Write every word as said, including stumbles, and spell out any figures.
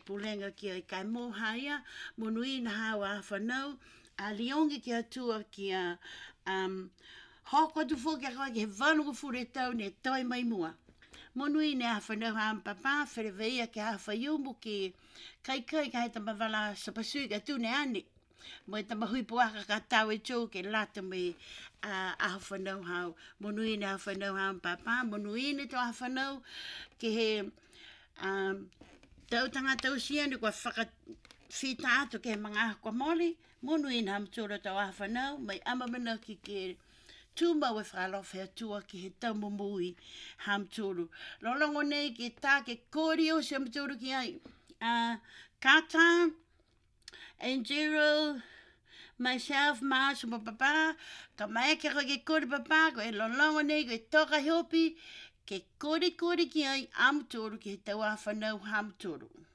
pulenga ki ai kai mohaia, monui na hawa whanau, a liongi ki atua ki a um, hoko tu fo ki a kawai ki he whanungu fure tau ne toi mai mua. Monui ne a whanau ha papa, where veia ki a whaiumu ki kai kai ka he tamawala sapasui ka tu ne ane. Mo e tamahui puaka ka tau e tō ke lata me a uh, whanau hau. Monui ne a whanau ha papa, monui ne to a whanau ki he um, tautanga tau sia ni kua whaka whita atu ke mga kwa moli, monui ne ham tōra tau a whanau, mai amamana ki ke tūma we whakalof hea tua ki he taumumui ham tōru. Lolongo nei ki tā ke kōri o se ham tōru ki ai. Uh, Kata, Angelo, myself, Mars, mo papa, ka mai ke koe ke kōri papa, ko e lolongo nei, ko e toka hopi, ke kōri kōri ki ai am tōru ki he tau a whanau ham tōru.